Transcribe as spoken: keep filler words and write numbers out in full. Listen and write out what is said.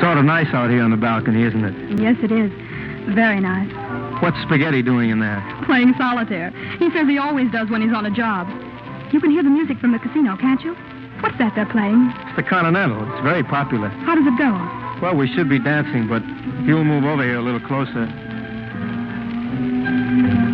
sort of nice out here on the balcony, isn't it? Yes, it is. Very nice. What's Spaghetti doing in there? Playing solitaire. He says he always does when he's on a job. You can hear the music from the casino, can't you? What's that they're playing? It's the Continental. It's very popular. How does it go? Well, we should be dancing, but if you'll move over here a little closer.